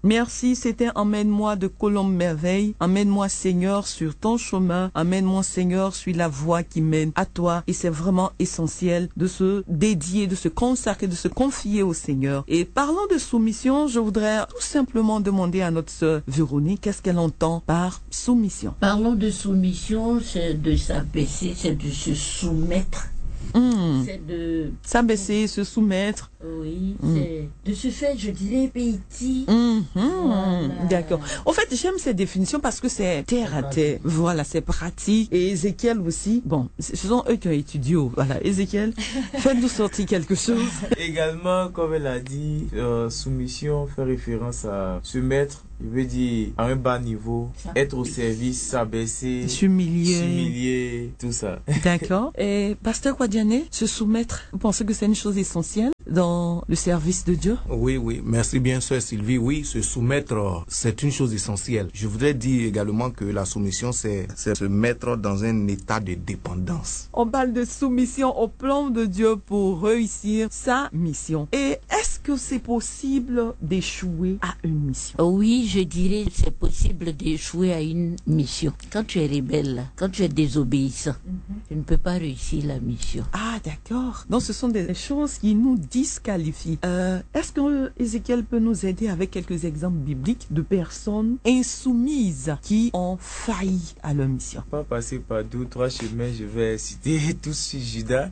Merci, c'était Emmène-moi de Colombe Merveille. Emmène-moi Seigneur sur ton chemin. Emmène-moi Seigneur sur la voie qui mène à toi. Et c'est vraiment essentiel de se dédier, de se consacrer, de se confier au Seigneur. Et parlant de soumission, je voudrais tout simplement demander à notre sœur Véronique, qu'est-ce qu'elle entend par soumission? Parlons de soumission, c'est de s'abaisser, c'est de se soumettre. C'est de s'abaisser, se soumettre. Oui, c'est de se faire, je dirais, petit. Voilà. D'accord. En fait, j'aime cette définition parce que c'est terre à terre. Voilà, c'est pratique. Et Ézéchiel aussi. Bon, ce sont eux qui ont étudié. Voilà, Ézéchiel, faites-nous sortir quelque chose. Également, comme elle a dit, soumission fait référence à se mettre. Je veux dire, à un bas niveau, être au service, s'abaisser, s'humilier, tout ça. D'accord. Et Pasteur Kwadiane, se soumettre, vous pensez que c'est une chose essentielle dans le service de Dieu? Oui, merci bien, sœur Sylvie. Oui, se soumettre, c'est une chose essentielle. Je voudrais dire également que la soumission, c'est se mettre dans un état de dépendance. On parle de soumission au plan de Dieu pour réussir sa mission. Et est-ce que c'est possible d'échouer à une mission? Oui, je dirais c'est possible d'échouer à une mission. Quand tu es rebelle, quand tu es désobéissant, tu ne peux pas réussir la mission. Ah, d'accord. Donc, ce sont des choses qui nous disqualifient. Est-ce que Ézéchiel peut nous aider avec quelques exemples bibliques de personnes insoumises qui ont failli à leur mission? Pas passer par 2 ou 3 chemins, je vais citer tous sur Judas.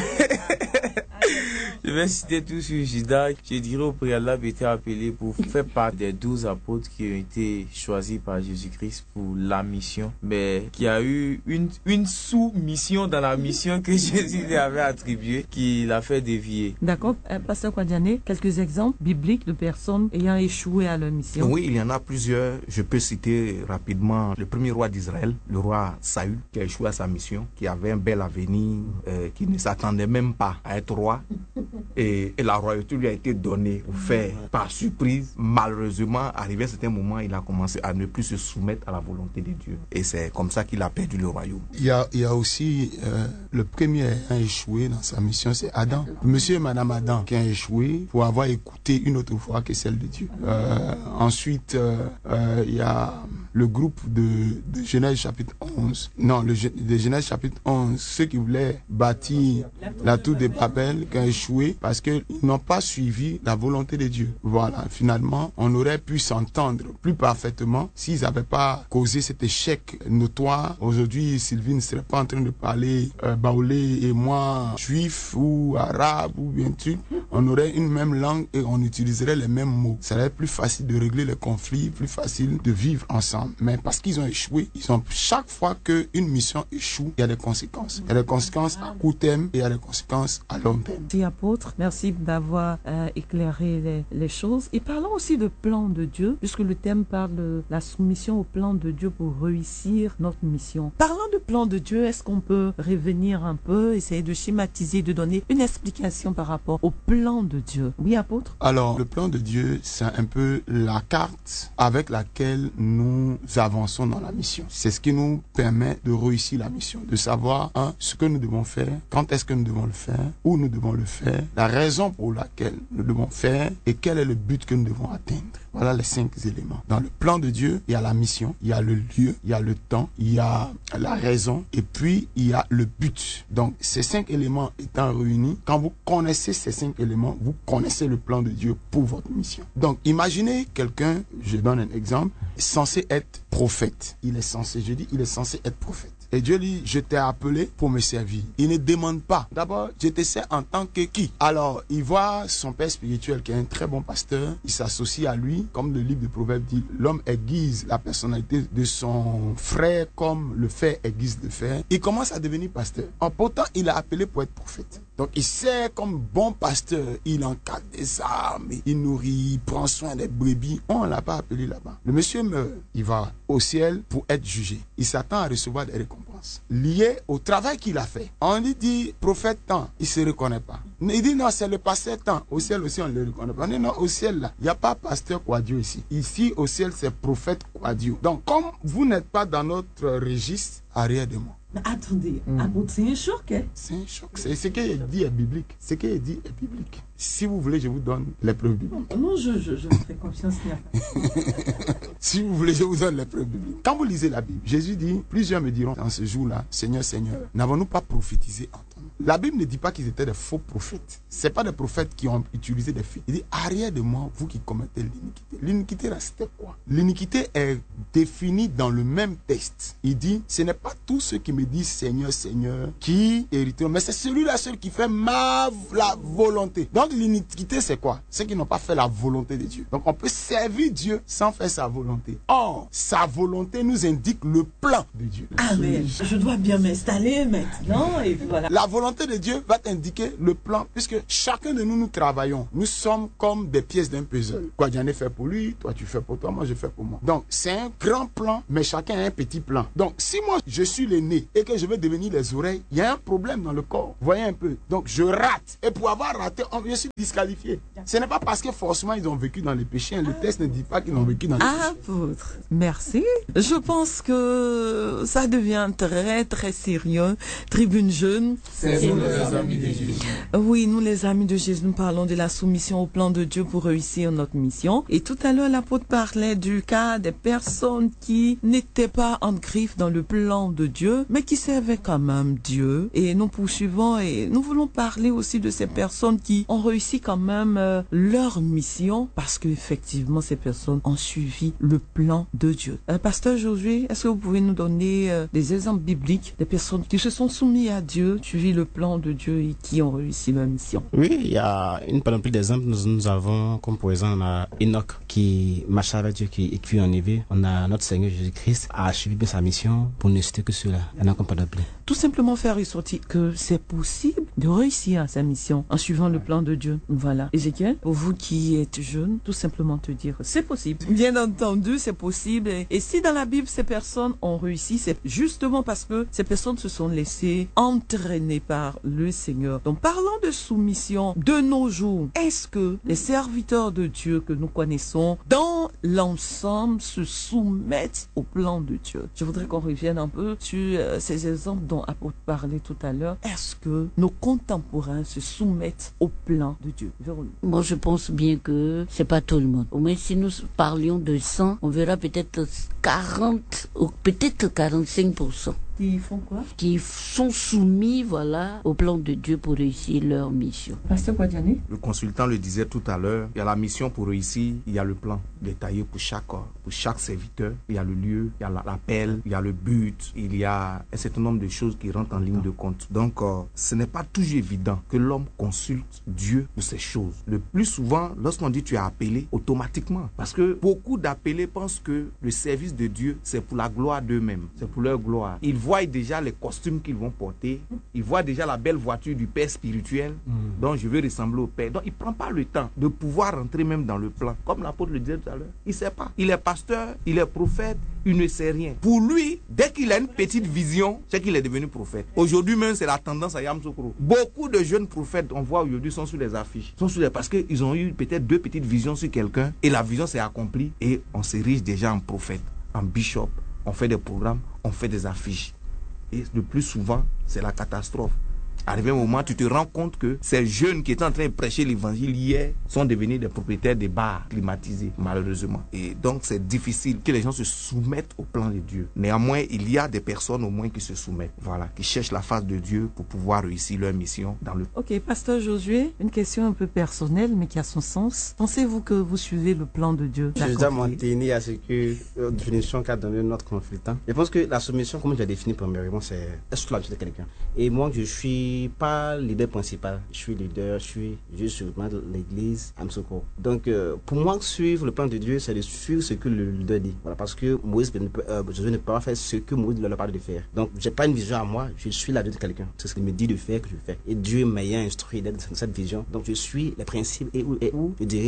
Je vais citer tous sur Judas. Je dirais au préalable était appelé pour faire partie des 12 apôtres qui ont été choisis par Jésus-Christ pour la mission, mais qui a eu une sous-mission dans la mission que Jésus lui avait attribuée, qui l'a fait dévier. D'accord. Pasteur Kwadiane, quelques exemples bibliques de personnes ayant échoué à leur mission? Oui, il y en a plusieurs. Je peux citer rapidement le premier roi d'Israël, le roi Saül, qui a échoué à sa mission, qui avait un bel avenir, qui ne s'attendait même pas à être roi. Et la royauté lui a été donnée, offerte par surprise. Malheureusement, arrivé à un certain moment, il a commencé à ne plus se soumettre à la volonté de Dieu. Et c'est comme ça qu'il a perdu le royaume. Il y a aussi le premier à échouer dans sa mission, c'est Adam. Monsieur et Madame Adam qui a échoué pour avoir écouté une autre voix que celle de Dieu. Ensuite, il y a le groupe de Genèse chapitre 11. Non, de Genèse chapitre 11. Ceux qui voulaient bâtir la tour de Babel qui ont échoué parce qu'ils n'ont pas suivi la volonté de Dieu. Voilà, finalement, on aurait pu s'entendre plus parfaitement s'ils n'avaient pas causé cet échec notoire. Aujourd'hui, Sylvie ne serait pas en train de parler baoulé et moi, juif ou arabe ou bien truc. On aurait une même langue et on utiliserait les mêmes mots. Ça serait plus facile de régler les conflits, plus facile de vivre ensemble. Mais parce qu'ils ont échoué, chaque fois qu'une mission échoue, il y a des conséquences. Il y a des conséquences à court terme et il y a des conséquences à long terme. Merci apôtre, merci d'avoir éclairé les choses. Et parlons aussi de plan de Dieu, puisque le thème parle de la soumission au plan de Dieu pour réussir notre mission. Parlant de plan de Dieu, est-ce qu'on peut revenir un peu, essayer de schématiser, de donner une explication par rapport au plan de Dieu? Oui, apôtre? Alors, le plan de Dieu, c'est un peu la carte avec laquelle nous avançons dans la mission. C'est ce qui nous permet de réussir la mission, de savoir ce que nous devons faire, quand est-ce que nous devons le faire, où nous devons le faire, la raison pour laquelle nous devons faire et quel est le but que nous devons atteindre. Voilà les 5 éléments. Dans le plan de Dieu, il y a la mission, il y a le lieu, il y a le temps, il y a la raison et puis il y a le but. Donc ces 5 éléments étant réunis, quand vous connaissez ces 5 éléments, vous connaissez le plan de Dieu pour votre mission. Donc imaginez quelqu'un, je donne un exemple, censé être prophète. Il est censé être prophète. Et Dieu dit, je t'ai appelé pour me servir. Il ne demande pas. D'abord, je te sers en tant que qui? Alors, il voit son père spirituel qui est un très bon pasteur. Il s'associe à lui. Comme le livre de Proverbes dit, l'homme aiguise la personnalité de son frère comme le fer aiguise le fer. Il commence à devenir pasteur. Pourtant, il est appelé pour être prophète. Donc, il sert comme bon pasteur. Il encadre des armes, il nourrit, il prend soin des brebis. On ne l'a pas appelé là-bas. Le monsieur meurt. Il va au ciel pour être jugé. Il s'attend à recevoir des récompenses liées au travail qu'il a fait. On lui dit, prophète tant, il ne se reconnaît pas. Il dit, non, c'est le pasteur tant. Au ciel aussi, on ne le reconnaît pas. On dit, non, au ciel, là, il n'y a pas pasteur Kwadio ici. Ici, au ciel, c'est prophète Kwadio. Donc, comme vous n'êtes pas dans notre registre, arrière de moi. Attendez, apôtre, c'est un choc, hein? C'est un choc. Ce qui est dit est biblique. Ce qui est dit est biblique. Si vous voulez, je vous donne les preuves bibliques. Non, je fais confiance. Si vous voulez, je vous donne les preuves bibliques. Quand vous lisez la Bible, Jésus dit, plusieurs me diront dans ce jour-là, Seigneur, Seigneur, n'avons-nous pas prophétisé en ton nom? La Bible ne dit pas qu'ils étaient des faux prophètes. Ce n'est pas des prophètes qui ont utilisé des faits. Il dit, arrière de moi, vous qui commettez l'iniquité. L'iniquité, là, c'était quoi? L'iniquité est définie dans le même texte. Il dit, ce n'est pas tous ceux qui me disent Seigneur, Seigneur, qui hériteront, mais c'est celui-là seul qui fait la volonté. Donc l'iniquité, c'est quoi? Ceux qui n'ont pas fait la volonté de Dieu. Donc on peut servir Dieu sans faire sa volonté. Or, sa volonté nous indique le plan de Dieu. Amen. Je dois bien m'installer maintenant et voilà. La volonté de Dieu va t'indiquer le plan, puisque chacun de nous travaillons. Nous sommes comme des pièces d'un puzzle. Quoi, j'en ai fait pour lui, toi tu fais pour toi, moi je fais pour moi. Donc c'est un grand plan, mais chacun a un petit plan. Donc si moi je suis le nez et que je veux devenir les oreilles, il y a un problème dans le corps. Voyez un peu. Donc je rate. Et pour avoir raté, je suis disqualifié. Ce n'est pas parce que forcément ils ont vécu dans les péchés. Le texte ne dit pas qu'ils ont vécu dans les péchés. Apôtre, merci. Je pense que ça devient très très sérieux. Tribune jeune. C'est nous les amis de Jésus. Oui, nous les amis de Jésus, nous parlons de la soumission au plan de Dieu pour réussir notre mission. Et tout à l'heure, l'apôtre parlait du cas des personnes qui n'étaient pas en griffe dans le plan de Dieu, mais qui servaient quand même Dieu. Et nous poursuivons et nous voulons parler aussi de ces personnes qui ont réussi quand même leur mission parce qu'effectivement, ces personnes ont suivi le plan de Dieu. Pasteur Josué, est-ce que vous pouvez nous donner des exemples bibliques des personnes qui se sont soumises à Dieu, suivi le plan de Dieu et qui ont réussi leur mission? Oui, il y a une panoplie d'exemples. Nous avons, comme par exemple, on a Enoch qui marchait avec Dieu, qui fut enlevé. On a notre Seigneur Jésus-Christ a suivi bien sa mission pour ne citer que cela. Il y en a comme panoplie. Tout simplement faire ressortir que c'est possible de réussir à sa mission en suivant le plan de Dieu. Voilà. Ézéchiel, pour vous qui êtes jeune, tout simplement te dire c'est possible. Bien entendu, c'est possible. Et si dans la Bible, ces personnes ont réussi, c'est justement parce que ces personnes se sont laissées entraîner par le Seigneur. Donc, parlant de soumission de nos jours, est-ce que les serviteurs de Dieu que nous connaissons dans l'ensemble se soumettent au plan de Dieu? Je voudrais qu'on revienne un peu sur ces exemples dont apôtre parlait tout à l'heure. Est-ce que nos contemporains se soumettent au plan de Dieu? Véronique. Moi, je pense bien que c'est pas tout le monde. Au moins, si nous parlions de 100, on verra peut-être 40 ou peut-être 45%. Qui font quoi? Qui sont soumis, voilà, au plan de Dieu pour réussir leur mission. Pasteur Guadiani? Le consultant le disait tout à l'heure, il y a la mission pour réussir, il y a le plan détaillé pour chaque serviteur, il y a le lieu, il y a l'appel, il y a le but, il y a un certain nombre de choses qui rentrent en ligne de compte. Donc, ce n'est pas toujours évident que l'homme consulte Dieu pour ces choses. Le plus souvent, lorsqu'on dit tu es appelé, automatiquement, parce que beaucoup d'appelés pensent que le service de Dieu, c'est pour la gloire d'eux-mêmes, c'est pour leur gloire. Ils voient déjà les costumes qu'ils vont porter, ils voient déjà la belle voiture du Père spirituel, dont je veux ressembler au Père. Donc, il ne prend pas le temps de pouvoir rentrer même dans le plan. Comme l'apôtre le disait tout à l'heure, il ne sait pas. Il est pasteur, il est prophète, il ne sait rien. Pour lui, dès qu'il a une petite vision, c'est qu'il est devenu prophète. Aujourd'hui même, c'est la tendance à Yamoussoukro. Beaucoup de jeunes prophètes, on voit aujourd'hui, sont sur les affiches. Parce qu'ils ont eu peut-être 2 petites visions sur quelqu'un, et la vision s'est accomplie, et on s'érige déjà en prophète, en bishop. On fait des programmes, on fait des affiches. Et le plus souvent, c'est la catastrophe. Arrivé un moment, tu te rends compte que ces jeunes qui étaient en train de prêcher l'évangile hier sont devenus des propriétaires des bars climatisés, malheureusement. Et donc, c'est difficile que les gens se soumettent au plan de Dieu. Néanmoins, il y a des personnes au moins qui se soumettent, voilà, qui cherchent la face de Dieu pour pouvoir réussir leur mission dans le... Ok, Pasteur Josué, une question un peu personnelle, mais qui a son sens. Pensez-vous que vous suivez le plan de Dieu? Je dois m'en tenir à ce que la définition qu'a donné notre conflitant. Je pense que la soumission, comme je l'ai définie premièrement, c'est sous la vie de quelqu'un. Et moi, je suis pas leader principal, je suis leader, je suis de l'église Amsoko. Donc pour moi, suivre le plan de Dieu, c'est de suivre ce que le leader dit. Voilà, parce que Jésus ne peut pas faire ce que Moïse leur parle de faire. Donc j'ai pas une vision à moi, je suis la vie de quelqu'un. C'est ce qu'il me dit de faire que je fais. Et Dieu m'ayant instruit d'être dans cette vision. Donc je suis les principes et où je dirais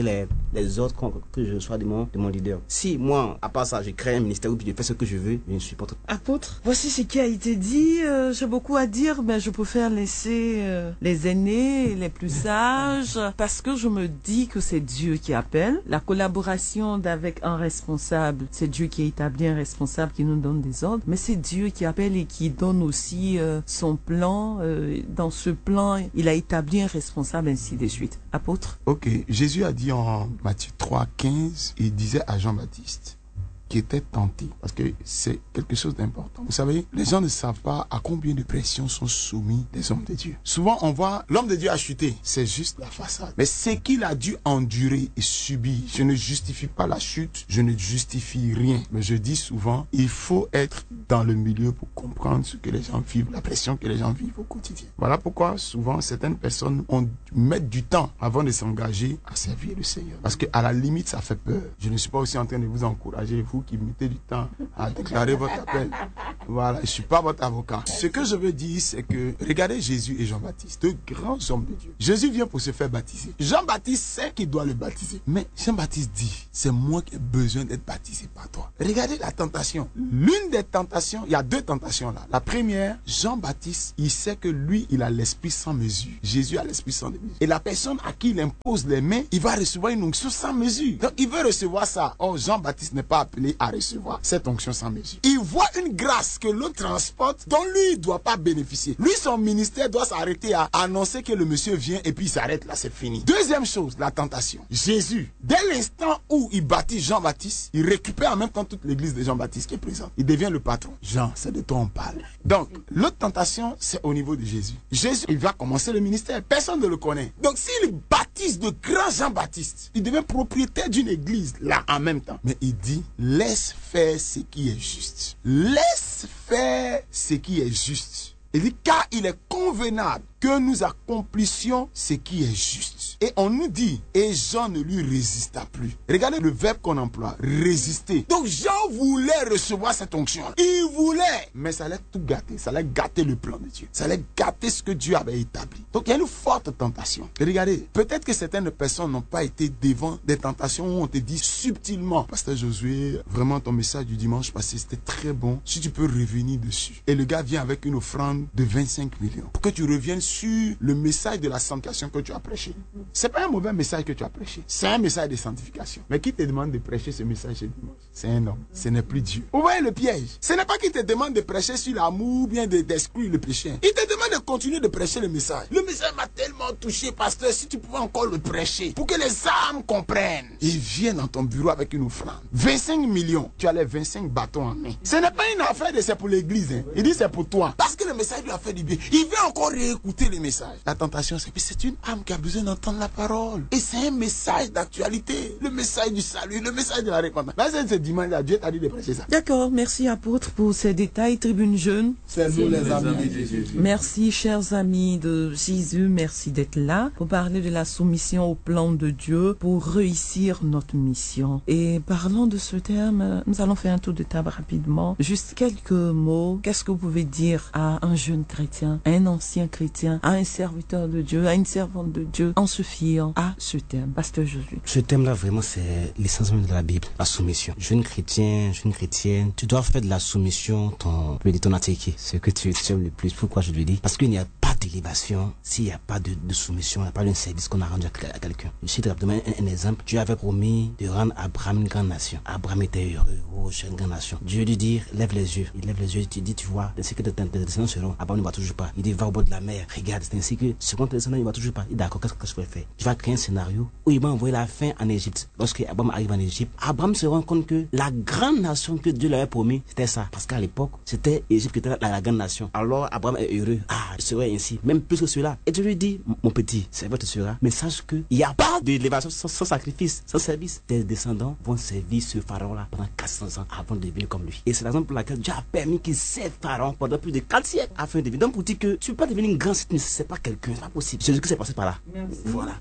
les ordres que je reçois de mon leader. Si moi, à part ça, je crée un ministère ou puis je fais ce que je veux, je ne suis pas trop. Apôtre, voici ce qui a été dit. J'ai beaucoup à dire, mais je préfère laisser les aînés, les plus sages, parce que je me dis que c'est Dieu qui appelle. La collaboration avec un responsable, c'est Dieu qui a établi un responsable qui nous donne des ordres, mais c'est Dieu qui appelle et qui donne aussi son plan. Dans ce plan, il a établi un responsable, ainsi de suite. Apôtre? Ok, Jésus a dit en Matthieu 3,15, il disait à Jean-Baptiste, qui était tenté, parce que c'est quelque chose d'important. Vous savez, les gens ne savent pas à combien de pressions sont soumis les hommes de Dieu. Souvent, on voit l'homme de Dieu a chuté, c'est juste la façade. Mais ce qu'il a dû endurer et subir, je ne justifie pas la chute, je ne justifie rien. Mais je dis souvent, il faut être dans le milieu pour comprendre ce que les gens vivent, la pression que les gens vivent au quotidien. Voilà pourquoi souvent certaines personnes mettent du temps avant de s'engager à servir le Seigneur. Parce qu'à la limite, ça fait peur. Je ne suis pas aussi en train de vous encourager, vous qui mettez du temps à déclarer votre appel. Voilà, je ne suis pas votre avocat. Ce que je veux dire, c'est que regardez Jésus et Jean-Baptiste, deux grands hommes de Dieu. Jésus vient pour se faire baptiser. Jean-Baptiste sait qu'il doit le baptiser. Mais Jean-Baptiste dit, c'est moi qui ai besoin d'être baptisé par toi. Regardez la tentation. L'une des tentations, il y a deux tentations là. La première, Jean-Baptiste, il sait que lui, il a l'esprit sans mesure. Jésus a l'esprit sans mesure. Et la personne à qui il impose les mains, il va recevoir une onction sans mesure. Donc il veut recevoir ça. Or, Jean-Baptiste n'est pas appelé à recevoir cette onction sans mesure. Il voit une grâce que l'autre transporte dont lui il doit pas bénéficier. Lui, son ministère doit s'arrêter à annoncer que le monsieur vient et puis il s'arrête là, c'est fini. Deuxième chose, la tentation. Jésus, dès l'instant où il baptise Jean-Baptiste, il récupère en même temps toute l'église de Jean-Baptiste qui est présente. Il devient le patron. Jean, c'est de toi on parle. Donc, l'autre tentation, c'est au niveau de Jésus. Jésus, il va commencer le ministère. Personne ne le connaît. Donc, s'il baptise de grand Jean-Baptiste, il devient propriétaire d'une église là en même temps. Mais il dit, laisse faire ce qui est juste. Laisse faire ce qui est juste. Il dit, car il est convenable que nous accomplissions ce qui est juste. Et on nous dit, et Jean ne lui résista plus. Regardez le verbe qu'on emploie, résister. Donc Jean voulait recevoir cette onction. Il voulait, mais ça allait tout gâter. Ça allait gâter le plan de Dieu. Ça allait gâter ce que Dieu avait établi. Donc il y a une forte tentation. Et regardez, peut-être que certaines personnes n'ont pas été devant des tentations où on te dit subtilement, Pasteur Josué, vraiment ton message du dimanche passé, c'était très bon. Si tu peux revenir dessus. Et le gars vient avec une offrande de 25 millions. Pour que tu reviennes sur le message de la sanctification que tu as prêché. C'est pas un mauvais message que tu as prêché. C'est un message de sanctification. Mais qui te demande de prêcher ce message ce dimanche? C'est un homme. Ce n'est plus Dieu. Vous voyez le piège? Ce n'est pas qu'il te demande de prêcher sur l'amour ou bien d'exclure le péché. Il te demande de continuer de prêcher le message. Le message m'a tellement touché, pasteur, si tu pouvais encore le prêcher pour que les âmes comprennent. Il vient dans ton bureau avec une offrande. 25 millions. Tu as les 25 bâtons en main. Ce n'est pas une affaire de c'est pour l'église. Hein. Il dit c'est pour toi. Parce que le message lui a fait du bien. Il veut encore réécouter les messages. La tentation, c'est que c'est une âme qui a besoin d'entendre la parole. Et c'est un message d'actualité. Le message du salut, le message de la récompense. Là, c'est ce dimanche, Dieu t'a dit de prêcher ça. D'accord, merci apôtre pour ces détails. Tribune jeune. C'est nous les amis de Jésus. Merci chers amis de Jésus, merci d'être là pour parler de la soumission au plan de Dieu pour réussir notre mission. Et parlant de ce terme, nous allons faire un tour de table rapidement. Juste quelques mots. Qu'est-ce que vous pouvez dire à un jeune chrétien, à un ancien chrétien, à un serviteur de Dieu, à une servante de Dieu, en se fiant à ce thème? Pasteur Josué. Ce thème-là, vraiment, c'est l'essence même de la Bible, la soumission. Jeune chrétien, jeune chrétienne, tu dois faire de la soumission ton attaqué, ce que tu aimes le plus. Pourquoi je lui dis? Parce qu'il n'y a pas d'élévation s'il n'y a pas de soumission, il n'y a pas d'un service qu'on a rendu à quelqu'un. Je cite rapidement un exemple. Dieu avait promis de rendre Abraham une grande nation. Abraham était heureux. Oh, je suis une grande nation. Dieu lui dit, lève les yeux. Il lève les yeux, tu dis, tu vois, c'est que tes descendants seront. Abraham ne va toujours pas. Il dit, va au bord de la mer. Regarde, c'est ainsi que, selon tes descendants, il ne va toujours pas. Il dit, d'accord, qu'est-ce que je vais faire? Tu vas créer un scénario où il va envoyer la fin en Égypte. Lorsque Abraham arrive en Égypte, Abraham se rend compte que la grande nation que Dieu lui avait promis, c'était ça. Parce qu'à l'époque, c'était Égypte qui était la grande nation. Alors, Abraham est heureux. Ah, je serai ainsi. Même plus que cela. Et Dieu lui dit, mon petit, c'est votre sera. Mais sache qu'il n'y a pas d'élévation sans sacrifice, sans service. Tes descendants vont servir ce pharaon-là pendant 400 ans avant de devenir comme lui. Et c'est la raison pour laquelle Dieu a permis qu'il serve pharaon pendant plus de 4 siècles afin de devenir. Donc, pour dire que tu peux pas devenir une grande si tu ne sais pas quelqu'un. C'est pas possible. Jésus qui s'est passé par là. Merci. Voilà.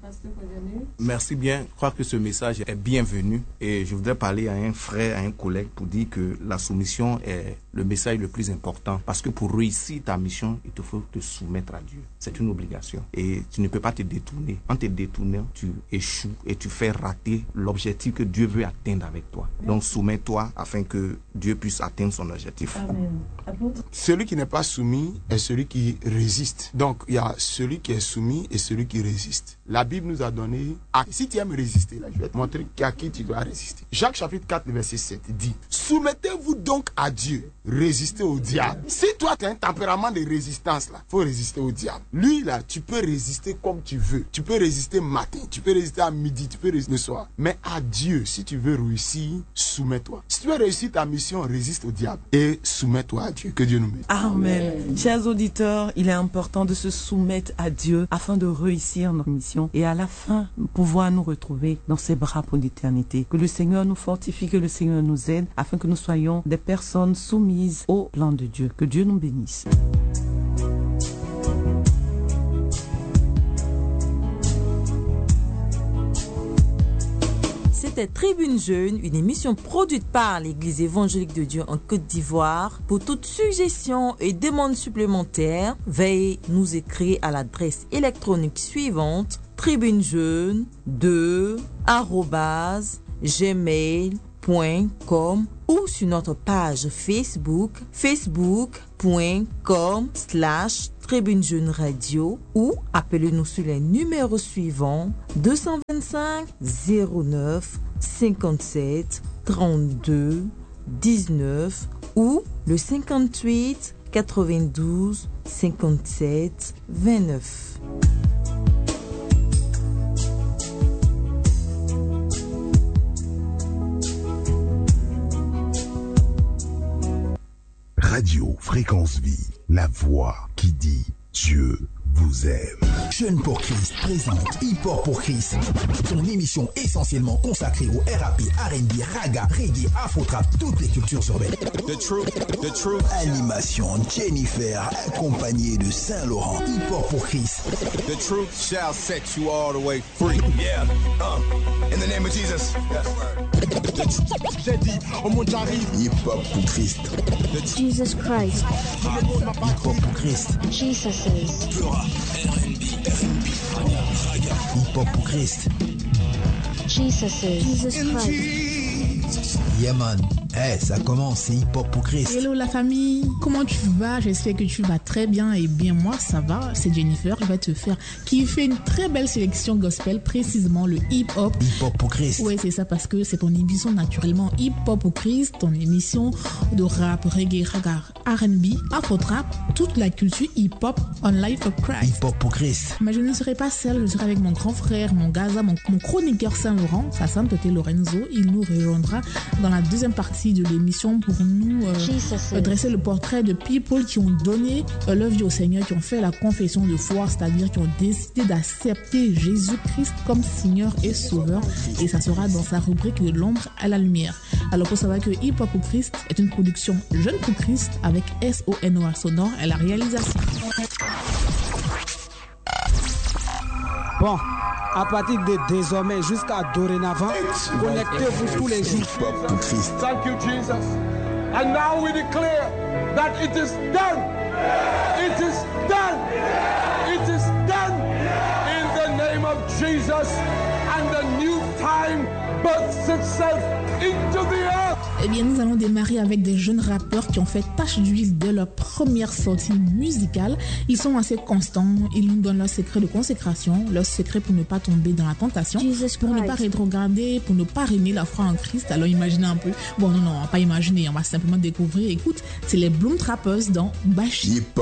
Merci bien. Je crois que ce message est bienvenu et je voudrais parler à un frère, à un collègue pour dire que la soumission est le message le plus important. Parce que pour réussir ta mission, il te faut te soumettre à Dieu. C'est une obligation. Et tu ne peux pas te détourner. En te détournant, tu échoues et tu fais rater l'objectif que Dieu veut atteindre avec toi. Donc soumets-toi afin que Dieu puisse atteindre son objectif. Amen. Celui qui n'est pas soumis est celui qui résiste. Donc, il y a celui qui est soumis et celui qui résiste. La Bible nous a donné... Si tu aimes résister, là, je vais te montrer à qui tu dois résister. Jacques chapitre 4, verset 7 dit: soumettez-vous donc à Dieu, résistez au diable. Si toi, tu as un tempérament de résistance, là, faut résister au diable. Lui, là, tu peux résister comme tu veux. Tu peux résister matin, tu peux résister à midi, tu peux résister le soir. Mais à Dieu, si tu veux réussir, soumets-toi. Si tu veux réussir ta mission, résiste au diable et soumets-toi à Dieu. Que Dieu nous bénisse. Amen. Chers auditeurs, il est important de se soumettre à Dieu afin de réussir notre mission et à la fin, pouvoir nous retrouver dans ses bras pour l'éternité. Que le Seigneur nous fortifie, que le Seigneur nous aide afin que nous soyons des personnes soumises au plan de Dieu. Que Dieu nous bénisse. C'était Tribune Jeune, une émission produite par l'Église évangélique de Dieu en Côte d'Ivoire. Pour toute suggestion et demande supplémentaire, veuillez nous écrire à l'adresse électronique suivante: tribunejeune2@gmail.com ou sur notre page Facebook, facebook.com/Tribune Jeune Radio, ou appelez-nous sur les numéros suivants: 225 09 57 32 19 ou le 58 92 57 29. Radio Fréquence Vie, la voix qui dit Dieu vous aime. Jeunes pour Christ présente Hip Hop pour Christ, son émission essentiellement consacrée au RAP, R&B, raga, reggae, afro-trap, toutes les cultures urbaines. The truth. Animation Jennifer, accompagnée de Saint-Laurent. Hip Hop pour Christ. The truth shall set you all the way free. Yeah, in the name of Jesus. J'ai dit, au monde j'arrive. Hip Hop pour Christ. Jesus Christ. Hip Hop pour Christ. Jesus. Hip Hop pour Christ. Jesus Christ. Yeah man, ça commence, c'est Hip Hop pour Christ. Hello la famille, comment tu vas? J'espère que tu vas très bien. Et bien moi ça va, c'est Jennifer, je vais te faire kiffer une très belle sélection gospel, précisément le Hip Hop. Hip Hop pour Christ. Ouais, c'est ça, parce que c'est ton émission naturellement Hip Hop pour Christ, ton émission de rap, reggae, raga, R&B, afro-trap, toute la culture hip hop on Life of Christ. Hip Hop pour Christ. Mais je ne serai pas seule, je serai avec mon grand frère, mon Gaza, mon chroniqueur Saint-Laurent, sa sainteté Lorenzo. Il nous rejoindra dans la deuxième partie de l'émission pour nous dresser le portrait de people qui ont donné leur vie au Seigneur, qui ont fait la confession de foi, c'est-à-dire qui ont décidé d'accepter Jésus-Christ comme Seigneur et Sauveur. Et ça sera dans sa rubrique de l'ombre à la lumière. Alors pour savoir que Hip Hop pour Christ est une production Jeune pour Christ avec SONOR sonore et la réalisation. Bon, à partir de désormais jusqu'à dorénavant, connectez-vous tous les jours. Thank you, Jesus. And now we declare that it is done. It is done. It is done. In the name of Jesus. And the new time births itself into the earth. Eh bien, nous allons démarrer avec des jeunes rappeurs qui ont fait tache d'huile dès leur première sortie musicale. Ils sont assez constants, ils nous donnent leur secret de consécration, leur secret pour ne pas tomber dans la tentation, pour ne pas rétrograder, pour ne pas renier la foi en Christ. Alors imaginez un peu, bon non, on va pas imaginer, on va simplement découvrir. Écoute, c'est les Bloom Trappers dans Bashi.